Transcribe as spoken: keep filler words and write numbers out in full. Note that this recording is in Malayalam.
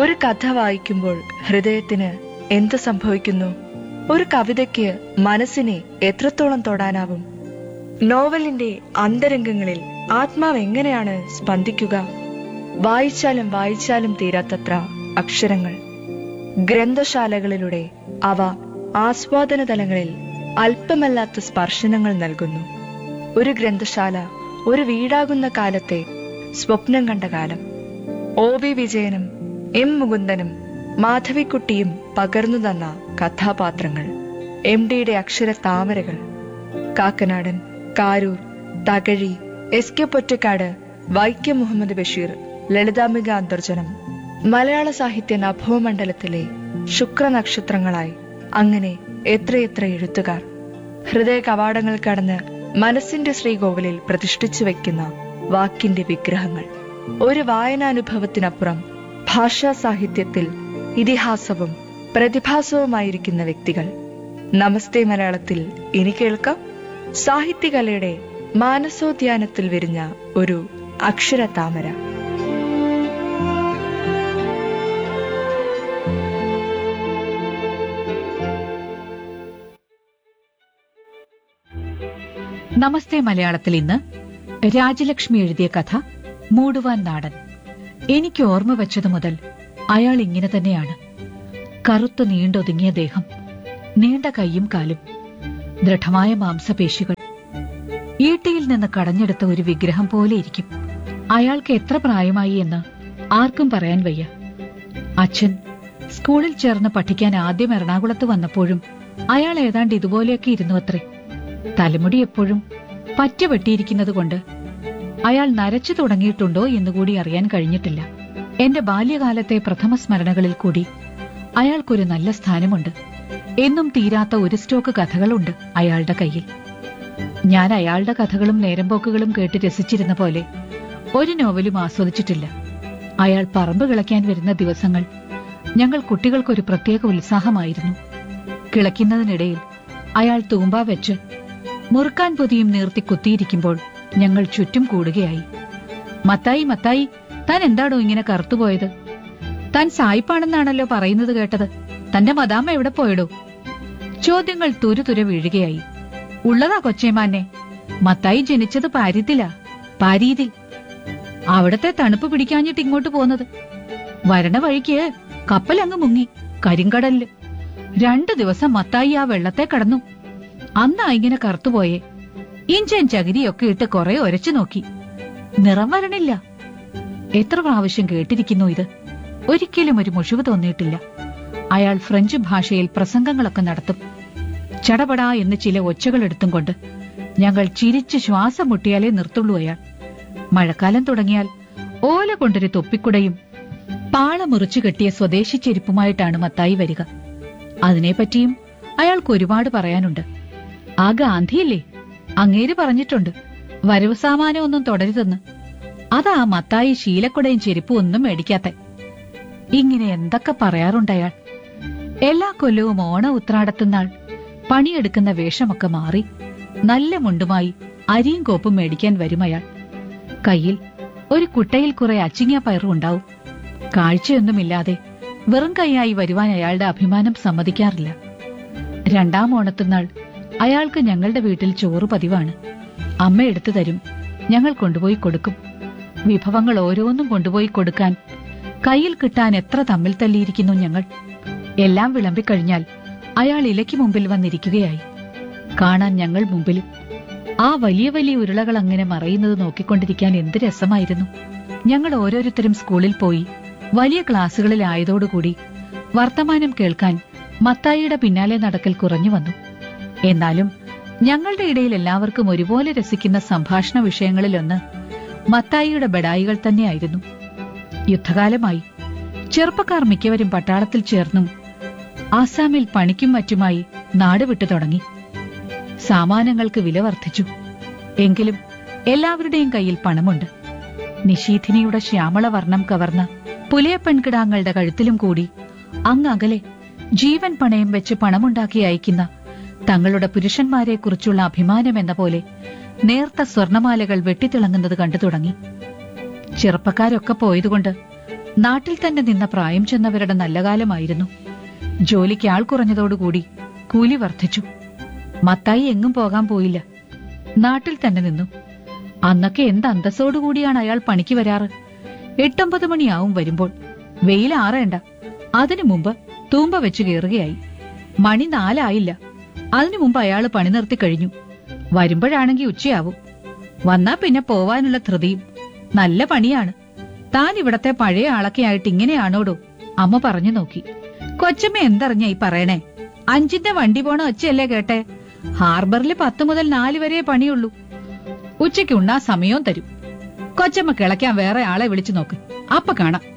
ഒരു കഥ വായിക്കുമ്പോൾ ഹൃദയത്തിന് എന്ത് സംഭവിക്കുന്നു? ഒരു കവിതയ്ക്ക് മനസ്സിനെ എത്രത്തോളം തൊടാനാവും? നോവലിന്റെ അന്തരംഗങ്ങളിൽ ആത്മാവ് എങ്ങനെയാണ് സ്പന്ദിക്കുക? വായിച്ചാലും വായിച്ചാലും തീരാത്തത്ര അക്ഷരങ്ങൾ. ഗ്രന്ഥശാലകളിലൂടെ അവ ആസ്വാദന തലങ്ങളിൽ അല്പമല്ലാത്ത സ്പർശനങ്ങൾ നൽകുന്നു. ഒരു ഗ്രന്ഥശാല ഒരു വീടാകുന്ന കാലത്തെ സ്വപ്നം കണ്ട കാലം. ഒ വി വിജയനും എം മുകുന്ദനും മാധവിക്കുട്ടിയും പകർന്നു തന്ന കഥാപാത്രങ്ങൾ, എം ഡിയുടെ അക്ഷര താമരകൾ. കാക്കനാടൻ, കാരൂർ, തകഴി, എസ് കെ പൊറ്റക്കാട്, വൈക്കം മുഹമ്മദ് ബഷീർ, ലളിതാംബിക അന്തർജനം, മലയാള സാഹിത്യ നഭോമണ്ഡലത്തിലെ ശുക്രനക്ഷത്രങ്ങളായി അങ്ങനെ എത്രയെത്ര എഴുത്തുകാർ. ഹൃദയ കവാടങ്ങൾ കടന്ന് മനസ്സിന്റെ ശ്രീകോവിലിൽ പ്രതിഷ്ഠിച്ചു വെക്കുന്ന വാക്കിന്റെ വിഗ്രഹങ്ങൾ. ഒരു വായനാനുഭവത്തിനപ്പുറം ഭാഷാ സാഹിത്യത്തിൽ ഇതിഹാസവും പ്രതിഭാസവുമായിരിക്കുന്ന വ്യക്തികൾ. നമസ്തേ മലയാളത്തിൽ ഇനി കേൾക്കാം സാഹിത്യകലയുടെ മാനസോദ്യാനത്തിൽ വിരിഞ്ഞ ഒരു അക്ഷരതാമര. നമസ്തേ മലയാളത്തിൽ ഇന്ന് രാജലക്ഷ്മി എഴുതിയ കഥ മൂടുവാൻ നാടൻ. എനിക്ക് ഓർമ്മ വെച്ചതു മുതൽ അയാൾ ഇങ്ങനെ തന്നെയാണ്. കറുത്ത നീണ്ടൊതുങ്ങിയ ദേഹം, നീണ്ട കൈയും കാലും, ദൃഢമായ മാംസപേശികൾ. ഈട്ടിയിൽ നിന്ന് കടഞ്ഞെടുത്ത ഒരു വിഗ്രഹം പോലെ ഇരിക്കും. അയാൾക്ക് എത്ര പ്രായമായി എന്ന് ആർക്കും പറയാൻ വയ്യ. അച്ഛൻ സ്കൂളിൽ ചേർന്ന് പഠിക്കാൻ ആദ്യം എറണാകുളത്ത് വന്നപ്പോഴും അയാൾ ഏതാണ്ട് ഇതുപോലെയൊക്കെ ഇരുന്നു അത്രേ. തലമുടി എപ്പോഴും പറ്റുപെട്ടിയിരിക്കുന്നത് കൊണ്ട് അയാൾ നരച്ചു തുടങ്ങിയിട്ടുണ്ടോ എന്നുകൂടി അറിയാൻ കഴിഞ്ഞിട്ടില്ല. എന്റെ ബാല്യകാലത്തെ പ്രഥമ സ്മരണകളിൽ കൂടി അയാൾക്കൊരു നല്ല സ്ഥാനമുണ്ട്. എന്നും തീരാത്ത ഒരു സ്റ്റോക്ക് കഥകളുണ്ട് അയാളുടെ കയ്യിൽ. ഞാൻ അയാളുടെ കഥകളും നേരമ്പോക്കുകളും കേട്ട് രസിച്ചിരുന്ന പോലെ ഒരു നോവലും ആസ്വദിച്ചിട്ടില്ല. അയാൾ പറമ്പ് കിളയ്ക്കാൻ വരുന്ന ദിവസങ്ങൾ ഞങ്ങൾ കുട്ടികൾക്കൊരു പ്രത്യേക ഉത്സാഹമായിരുന്നു. കിളയ്ക്കുന്നതിനിടയിൽ അയാൾ തൂമ്പ വെച്ച് മുറുക്കാൻ പൊതിയും നീർത്തി കുത്തിയിരിക്കുമ്പോൾ ഞങ്ങൾ ചുറ്റും കൂടുകയായി. മത്തായി, മത്തായി, താൻ എന്താടോ ഇങ്ങനെ കറുത്തുപോയത്? താൻ സായിപ്പാണെന്നാണല്ലോ പറയുന്നത് കേട്ടത്. തന്റെ മദാമ്മ എവിടെ പോയടോ? ചോദ്യങ്ങൾ തുരുതുര വീഴുകയായി. ഉള്ളതാ കൊച്ചേമാനെ, മത്തായി ജനിച്ചത് പാരീതിലാ, പാരീതിൽ. അവിടത്തെ തണുപ്പ് പിടിക്കാഞ്ഞിട്ട് ഇങ്ങോട്ട് പോന്നത്. വരണ വഴിക്ക് കപ്പലങ്ങ് മുങ്ങി കരിങ്കടലില്. രണ്ടു ദിവസം മത്തായി ആ വെള്ളത്തെ കടന്നു. അന്നാ ഇങ്ങനെ കറുത്തുപോയേ. ഇഞ്ചൻ ചകിരിയൊക്കെ ഇട്ട് കുറെ ഒരച്ചു നോക്കി, നിറം വരണില്ല. എത്ര പ്രാവശ്യം കേട്ടിരിക്കുന്നു ഇത്. ഒരിക്കലും ഒരു മുഷിവ് തോന്നിയിട്ടില്ല. അയാൾ ഫ്രഞ്ച് ഭാഷയിൽ പ്രസംഗങ്ങളൊക്കെ നടത്തും. ചടപടാ എന്ന് ചില ഒച്ചകൾ എടുത്തും കൊണ്ട് ഞങ്ങൾ ചിരിച്ച് ശ്വാസം മുട്ടിയാലേ നിർത്തുള്ളൂ അയാൾ. മഴക്കാലം തുടങ്ങിയാൽ ഓല കൊണ്ടൊരു തൊപ്പിക്കുടയും പാള മുറിച്ചു കെട്ടിയ സ്വദേശി ചെരുപ്പുമായിട്ടാണ് മത്തായി വരിക. അതിനെപ്പറ്റിയും അയാൾക്ക് ഒരുപാട് പറയാനുണ്ട്. ആ ഗാന്ധിയില്ലേ, അങ്ങേര് പറഞ്ഞിട്ടുണ്ട് വരവ് സാമാനമൊന്നും തുടരുതെന്ന്. അതാ മത്തായി ശീലക്കുടയും ചെരുപ്പും ഒന്നും മേടിക്കാത്ത. ഇങ്ങനെ എന്തൊക്കെ പറയാറുണ്ടയാൾ. എല്ലാ കൊല്ലവും ഓണ ഉത്രാടത്തുനാൾ പണിയെടുക്കുന്ന വേഷമൊക്കെ മാറി നല്ല മുണ്ടുമായി അരിയും കോപ്പും മേടിക്കാൻ വരും അയാൾ. കയ്യിൽ ഒരു കുട്ടയിൽ കുറെ അച്ചിങ്ങ പയറും ഉണ്ടാവും. കാഴ്ചയൊന്നുമില്ലാതെ വെറും കൈയായി വരുവാൻ അയാളുടെ അഭിമാനം സമ്മതിക്കാറില്ല. രണ്ടാം ഓണത്തുനാൾ അയാൾക്ക് ഞങ്ങളുടെ വീട്ടിൽ ചോറ് പതിവാണ്. അമ്മ എടുത്തു തരും, ഞങ്ങൾ കൊണ്ടുപോയി കൊടുക്കും. വിഭവങ്ങൾ ഓരോന്നും കൊണ്ടുപോയി കൊടുക്കാൻ കയ്യിൽ കിട്ടാൻ എത്ര തമ്മിൽ തല്ലിയിരിക്കുന്നു ഞങ്ങൾ. എല്ലാം വിളമ്പിക്കഴിഞ്ഞാൽ അയാൾ ഇലയ്ക്ക് മുമ്പിൽ വന്നിരിക്കുകയായി. കാണാൻ ഞങ്ങൾ മുമ്പിലും. ആ വലിയ വലിയ ഉരുളകൾ അങ്ങനെ മറയുന്നത് നോക്കിക്കൊണ്ടിരിക്കാൻ എന്ത് രസമായിരുന്നു. ഞങ്ങൾ ഓരോരുത്തരും സ്കൂളിൽ പോയി വലിയ ക്ലാസുകളിലായതോടുകൂടി വർത്തമാനം കേൾക്കാൻ മത്തായിയുടെ പിന്നാലെ നടക്കൽ കുറഞ്ഞു വന്നു. എന്നാലും ഞങ്ങളുടെ ഇടയിൽ എല്ലാവർക്കും ഒരുപോലെ രസിക്കുന്ന സംഭാഷണ വിഷയങ്ങളിലൊന്ന് മത്തായിയുടെ ബഡായികൾ തന്നെയായിരുന്നു. യുദ്ധകാലമായി. ചെറുപ്പക്കാർ മിക്കവരും പട്ടാളത്തിൽ ചേർന്നും ആസാമിൽ പണിക്കും മറ്റുമായി നാടുവിട്ടു തുടങ്ങി. സാമാനങ്ങൾക്ക് വില വർദ്ധിച്ചു. എങ്കിലും എല്ലാവരുടെയും കയ്യിൽ പണമുണ്ട്. നിശീഥിനിയുടെ ശ്യാമള വർണ്ണം കവർന്ന പുലിയ പെൺകിടാങ്ങളുടെ കഴുത്തിലും കൂടി അങ്ങകലെ ജീവൻ പണയം വെച്ച് പണമുണ്ടാക്കി അയക്കുന്ന തങ്ങളുടെ പുരുഷന്മാരെക്കുറിച്ചുള്ള അഭിമാനം എന്ന പോലെ നേർത്ത സ്വർണമാലകൾ വെട്ടിത്തിളങ്ങുന്നത് കണ്ടു തുടങ്ങി. ചെറുപ്പക്കാരൊക്കെ പോയതുകൊണ്ട് നാട്ടിൽ തന്നെ നിന്ന പ്രായം ചെന്നവരുടെ നല്ല കാലമായിരുന്നു. ജോലിക്ക് ആൾ കുറഞ്ഞതോടുകൂടി കൂലി വർദ്ധിച്ചു. മത്തായി എങ്ങും പോകാൻ പോയില്ല, നാട്ടിൽ തന്നെ നിന്നു. അന്നൊക്കെ എന്ത് അന്തസ്സോടുകൂടിയാണ് അയാൾ പണിക്ക് വരാറ്. എട്ടൊമ്പത് മണിയാവും വരുമ്പോൾ. വെയിൽ ആറേണ്ട, അതിനു മുമ്പ് തൂമ്പ വെച്ച് കയറുകയായി. മണി നാലായില്ല, അതിനു മുമ്പ് അയാൾ പണി നിർത്തി കഴിഞ്ഞു. വരുമ്പോഴാണെങ്കിൽ ഉച്ചയാവും. വന്നാ പിന്നെ പോവാനുള്ള ധൃതിയും. നല്ല പണിയാണ്. താൻ ഇവിടത്തെ പഴയ ആളൊക്കെയായിട്ട് ഇങ്ങനെയാണോടോ? അമ്മ പറഞ്ഞു നോക്കി. കൊച്ചമ്മ എന്തറിഞ്ഞ ഈ പറയണേ? അഞ്ചിന്റെ വണ്ടി പോണ ഒച്ചയല്ലേ കേട്ടെ? ഹാർബറിൽ പത്ത് മുതൽ നാല് വരെ പണിയുള്ളൂ. ഉച്ചയ്ക്ക് ഉണ്ണാ സമയവും തരും. കൊച്ചമ്മ കിളയ്ക്കാൻ വേറെ ആളെ വിളിച്ചു നോക്ക്, അപ്പൊ കാണാം.